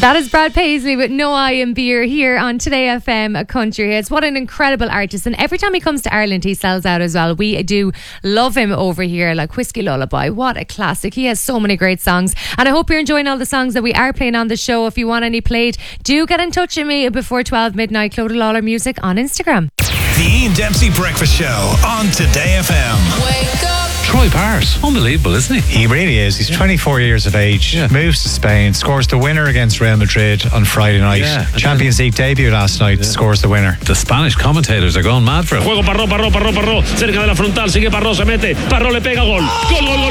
That is Brad Paisley with No Eye and Beer here on Today FM Country Hits. What an incredible artist. And every time he comes to Ireland, he sells out as well. We do love him over here, like Whiskey Lullaby. What a classic. He has so many great songs. And I hope you're enjoying all the songs that we are playing on the show. If you want any played, do get in touch with me before 12 midnight. Clodagh Lawler Music on Instagram. The Ian Dempsey Breakfast Show on Today FM. Wake up. Troy Parrott, unbelievable, isn't he? He really is. He's 24 years of age, moves to Spain, scores the winner against Real Madrid on Friday night. Yeah. Champions League debut last night, scores the winner. The Spanish commentators are going mad for him. Juego Parró, cerca de la frontal, sigue Parró, se mete, Parró le pega, gol. Gol, gol, gol.